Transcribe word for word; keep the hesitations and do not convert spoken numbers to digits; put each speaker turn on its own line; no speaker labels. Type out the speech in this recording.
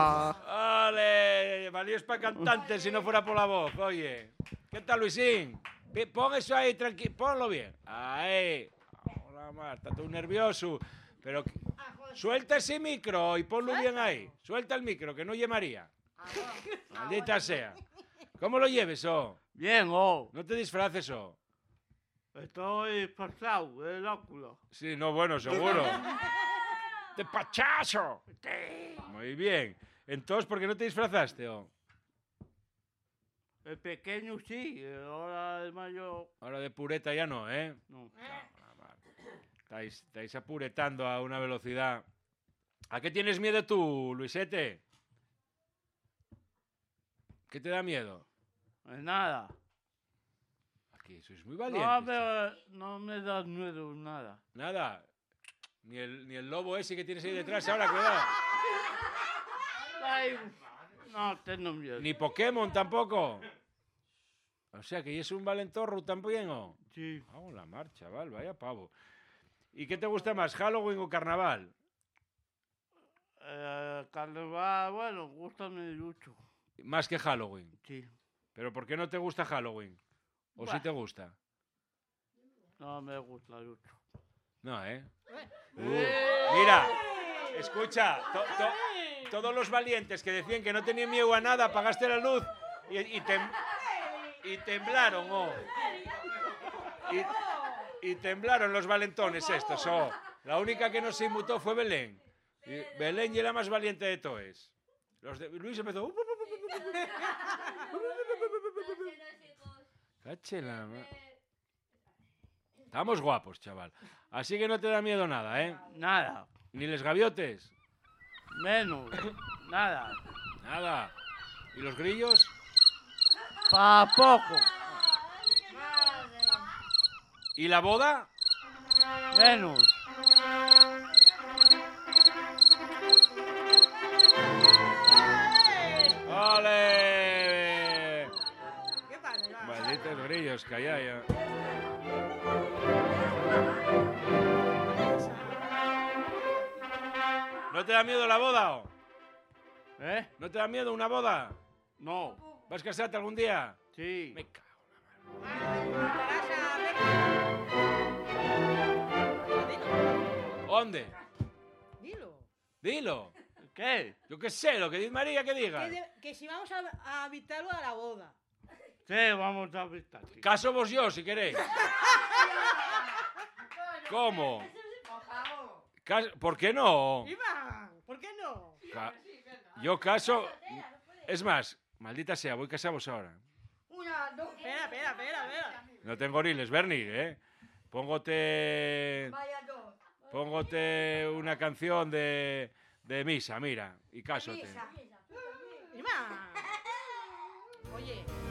Vale, valíos para cantantes si no fuera por la voz, oye. ¿Qué tal, Luisín? Pon eso ahí, tranquilo, ponlo bien. Ahí. Hola, Marta, tú nervioso. Pero suelta ese micro y ponlo bien ahí. Suelta el micro, que no oye María. Maldita sea. ¿Cómo lo lleves, oh?
Bien, oh.
No te disfraces, oh.
Estoy disfrazado, el óculo.
Sí, no, bueno, seguro. ¡De pachazo! Muy bien. Entonces, ¿por qué no te disfrazaste, oh?
El pequeño sí, ahora el mayor...
Ahora de pureta ya no, ¿eh?
No.
Estáis, estáis apuretando a una velocidad. ¿A qué tienes miedo tú, Luisete? ¿Qué te da miedo?
Pues nada.
Aquí sois muy valientes.
No me, no me da miedo nada.
Nada. Ni el, ni el lobo ese que tienes ahí detrás ahora, cuidado.
Ay, no tengo miedo.
Ni Pokémon tampoco. O sea, que es un valentorro también, ¿o?
Sí.
Vamos la marcha, chaval, vaya pavo. ¿Y qué te gusta más, Halloween o Carnaval?
Eh, carnaval, bueno, gustame mucho.
Más que Halloween.
Sí.
¿Pero por qué no te gusta Halloween? ¿O
Bah.
sí te gusta?
No me gusta mucho.
No, ¿eh? Uh, mira, escucha, to, to, todos los valientes que decían que no tenían miedo a nada, apagaste la luz y, y, tem, y temblaron, oh. Y, y temblaron los valentones estos, oh. La única que no se inmutó fue Belén. Y Belén y la más valiente de todos. Los de, Luis empezó... Cáchela, estamos guapos, chaval. Así que no te da miedo nada, ¿eh?
Nada.
Ni les gaviotes.
Menos. Nada.
Nada. ¿Y los grillos?
Pa' poco.
¿Y la boda?
Menos.
¡Ole! Malditos grillos, calla ya. ¿No te da miedo la boda, o?
¿Eh?
¿No te da miedo una boda?
No.
¿Vas a casarte algún día?
Sí.
Me cago en la madre. ¿Dónde?
Dilo.
Dilo.
¿Qué?
Yo qué sé, lo que dice María, que diga.
Que, de, que si vamos a, a invitarlo a la boda.
Sí, vamos a visitar.
Caso vos yo, si queréis. ¿Cómo? Cas ¿Por qué no?
Iván, ¿por qué no?
Ca yo caso... Es más, maldita sea, voy casados ahora.
Una, dos... Espera, espera, espera, espera.
No tengo goriles, Bernie, ¿eh? Póngote... Póngote una canción de, de misa, mira, y cásote.
Iván. Oye...